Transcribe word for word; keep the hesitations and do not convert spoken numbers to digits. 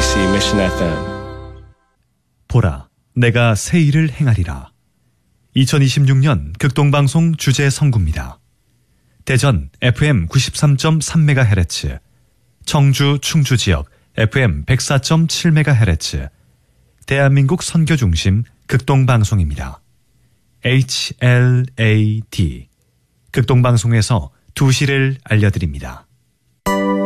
케이비씨 Mission 에프엠. 보라, 내가 새 일을 행하리라. 이천이십육 년 극동방송 주제 선구입니다. 대전 에프엠 구십삼 점 삼 메가헤르츠, 청주 충주 지역 에프엠 백사 점 칠 메가헤르츠, 대한민국 선교 중심 극동방송입니다. 에이치엘에이디, 극동방송에서 두 시를 알려드립니다.